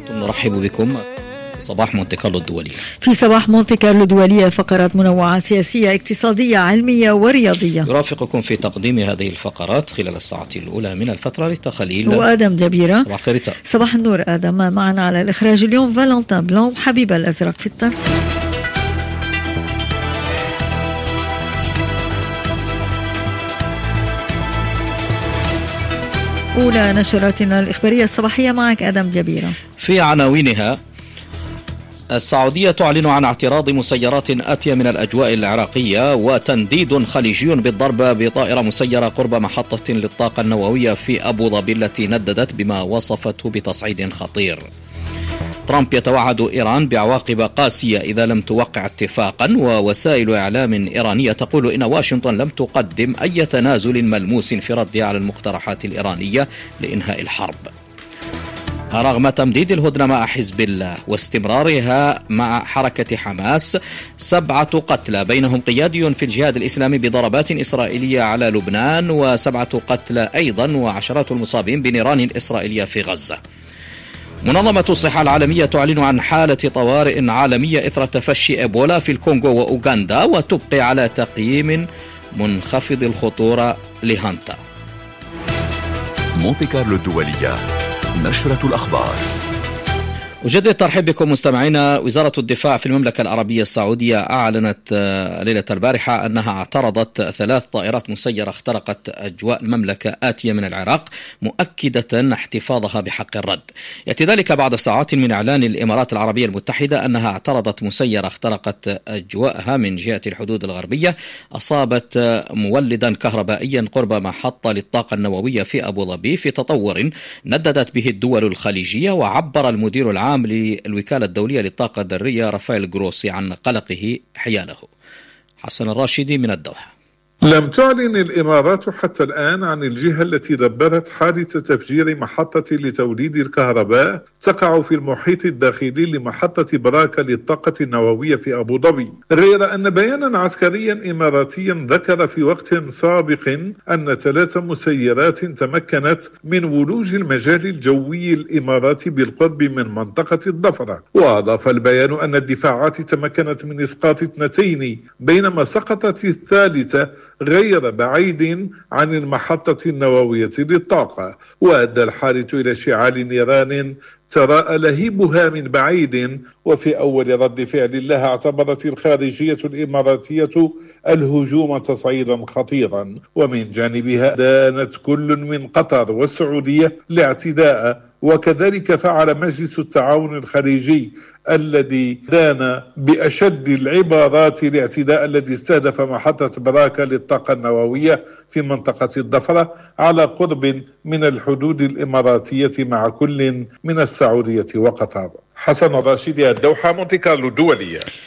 نرحب بكم في صباح مونتي كارلو الدولية. في صباح مونتي كارلو الدولية فقرات منوعة سياسية اقتصادية علمية ورياضية. يرافقكم في تقديم هذه الفقرات خلال الساعة الأولى من الفترة للتخليل وآدم جبيرة. صباح الخير. صباح النور آدم. معنا على الإخراج اليوم فالنتين بلون وحبيبة الأزرق في التنسيق. أولى نشراتنا الإخبارية الصباحية معك آدم جبيرة. في عناوينها: السعودية تعلن عن اعتراض مسيرات آتية من الأجواء العراقية، وتنديد خليجي بالضرب بطائرة مسيرة قرب محطة للطاقة النووية في أبو ظبي التي نددت بما وصفته بتصعيد خطير. ترامب يتوعد إيران بعواقب قاسية إذا لم توقع اتفاقا، ووسائل إعلام إيرانية تقول إن واشنطن لم تقدم أي تنازل ملموس في ردها على المقترحات الإيرانية لإنهاء الحرب. رغم تمديد الهدنة مع حزب الله واستمرارها مع حركة حماس، 7 قتلى بينهم قيادي في الجهاد الإسلامي بضربات إسرائيلية على لبنان، و7 قتلى أيضا وعشرات المصابين بنيران إسرائيلية في غزة. منظمة الصحة العالمية تعلن عن حالة طوارئ عالمية إثر تفشي إيبولا في الكونغو وأوغندا، وتبقي على تقييم منخفض الخطورة لهانتا. مونتي كارلو الدولية، نشرة الأخبار. أجدد الترحيب بكم مستمعينا. وزارة الدفاع في المملكة العربية السعودية أعلنت ليلة البارحة أنها اعترضت 3 طائرات مسيرة اخترقت أجواء المملكة آتية من العراق، مؤكدة احتفاظها بحق الرد. يأتي ذلك بعد ساعات من إعلان الإمارات العربية المتحدة أنها اعترضت مسيرة اخترقت أجواءها من جهة الحدود الغربية، أصابت مولدا كهربائيا قرب محطة للطاقة النووية في أبو ظبي في تطور نددت به الدول الخليجية. وعبر المدير العام للوكالة الدولية للطاقة الذرية رافائيل جروسي عن قلقه حياله. حسن الراشدي من الدوحة. لم تعلن الإمارات حتى الآن عن الجهة التي دبرت حادث تفجير محطة لتوليد الكهرباء تقع في المحيط الداخلي لمحطة براكة للطاقة النووية في أبو ظبي، غير أن بيانا عسكريا إماراتيا ذكر في وقت سابق أن 3 مسيرات تمكنت من ولوج المجال الجوي الإماراتي بالقرب من منطقة الضفرة. وأضاف البيان أن الدفاعات تمكنت من إسقاط 2، بينما سقطت الثالثة غير بعيد عن المحطة النووية للطاقة. وأدى الحادث إلى اشتعال نيران تراءى لهيبها من بعيد. وفي أول رد فعل لها اعتبرت الخارجية الإماراتية الهجوم تصعيدا خطيرا. ومن جانبها دانت كل من قطر والسعودية الاعتداء، وكذلك فعل مجلس التعاون الخليجي الذي دان بأشد العبارات الاعتداء الذي استهدف محطة براكة للطاقة النووية في منطقة الضفرة على قرب من الحدود الإماراتية مع كل من السعودية وقطر. حسن الراشدي، الدوحة، مونتي كارلو الدولية.